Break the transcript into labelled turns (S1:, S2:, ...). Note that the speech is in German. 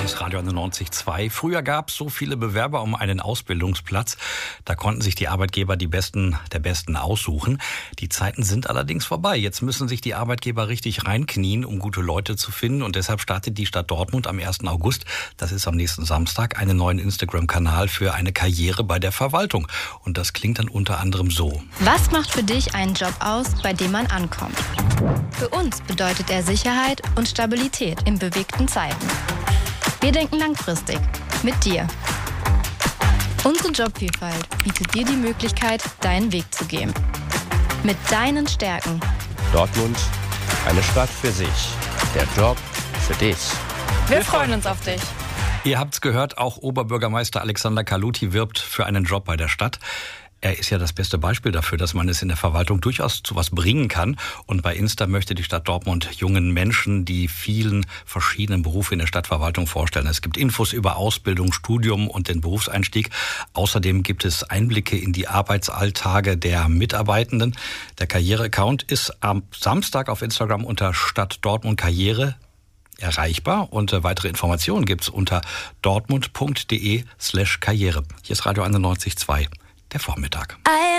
S1: ist Radio 91.2. Früher gab es so viele Bewerber um einen Ausbildungsplatz. Da konnten sich die Arbeitgeber die Besten der Besten aussuchen. Die Zeiten sind allerdings vorbei. Jetzt müssen sich die Arbeitgeber richtig reinknien, um gute Leute zu finden. Und deshalb startet die Stadt Dortmund am 1. August, das ist am nächsten Samstag, einen neuen Instagram-Kanal für eine Karriere bei der Verwaltung. Und das klingt dann unter anderem so.
S2: Was macht für dich einen Job aus, bei dem man ankommt? Für uns bedeutet er Sicherheit und Stabilität in bewegten Zeiten. Wir denken langfristig. Mit dir. Unsere Jobvielfalt bietet dir die Möglichkeit, deinen Weg zu gehen. Mit deinen Stärken.
S3: Dortmund, eine Stadt für sich. Der Job für dich.
S2: Wir freuen uns auf dich.
S1: Ihr habt's gehört, auch Oberbürgermeister Alexander Kaluti wirbt für einen Job bei der Stadt. Er ist ja das beste Beispiel dafür, dass man es in der Verwaltung durchaus zu was bringen kann. Und bei Insta möchte die Stadt Dortmund jungen Menschen die vielen verschiedenen Berufe in der Stadtverwaltung vorstellen. Es gibt Infos über Ausbildung, Studium und den Berufseinstieg. Außerdem gibt es Einblicke in die Arbeitsalltage der Mitarbeitenden. Der Karriere-Account ist am Samstag auf Instagram unter Stadt Dortmund Karriere erreichbar. Und weitere Informationen gibt's unter dortmund.de/karriere. Hier ist Radio 91.2. Der Vormittag.